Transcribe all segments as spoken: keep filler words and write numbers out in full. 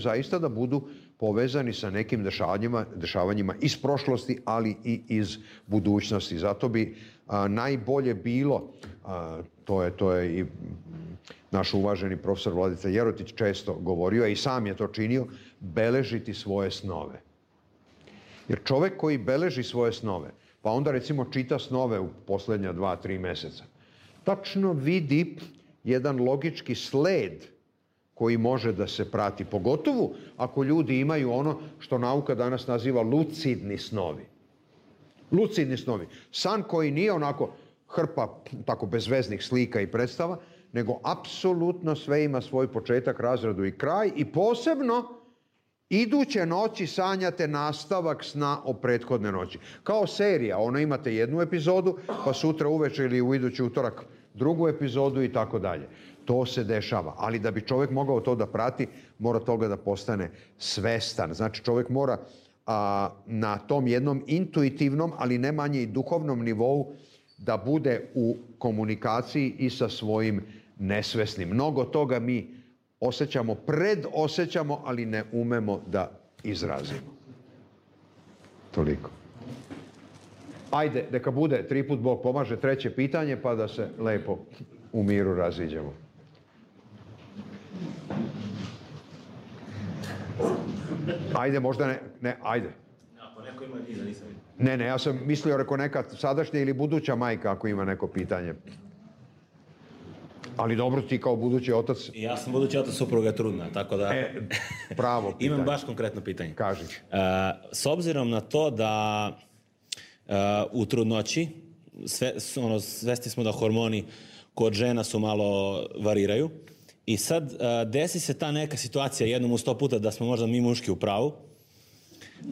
zaista da budu povezani sa nekim dešavanjima, dešavanjima iz prošlosti, ali i iz budućnosti. Zato bi a, najbolje bilo, a, to je, to je i naš uvaženi profesor Vladica Jerotić često govorio, a i sam je to činio, beležiti svoje snove. Jer čovek koji beleži svoje snove, pa onda recimo čita snove u poslednja dva, tri meseca, tačno vidi jedan logički sled koji može da se prati, pogotovo ako ljudi imaju ono što nauka danas naziva lucidni snovi. Lucidni snovi. San koji nije onako hrpa tako bezveznih slika i predstava, nego apsolutno sve ima svoj početak, razradu i kraj i posebno iduće noći sanjate nastavak sna o prethodne noći. Kao serija, ono imate jednu epizodu, pa sutra uveče ili u idući utorak drugu epizodu i tako dalje. To se dešava, ali da bi čovjek mogao to da prati, mora toga da postane svestan. Znači čovjek mora a, na tom jednom intuitivnom, ali ne manje i duhovnom nivou da bude u komunikaciji i sa svojim nesvesnim. Mnogo toga mi osjećamo, predosjećamo, ali ne umemo da izrazimo. Toliko. Ajde, neka bude, tri put Bog pomaže, treće pitanje, pa da se lepo u miru raziđemo. Ajde, možda ne, ne, ajde. Ako neko ima niza, nisam vidio. Ne, ne, ja sam mislio, reko neka sadašnja ili buduća majka ako ima neko pitanje. Ali dobro, ti kao budući otac... Ja sam budući otac, supruga je trudna, tako da... E, pravo pitanje. Imam baš konkretno pitanje. Kaži. Uh, s obzirom na to da uh, u trudnoći, sve, ono, svesti smo da hormoni kod žena su malo variraju, i sad uh, desi se ta neka situacija jednom u sto puta da smo možda mi muški u pravu, uh,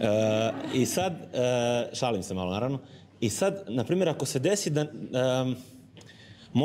i sad, uh, šalim se malo naravno, i sad, na primjer, ako se desi da... Um,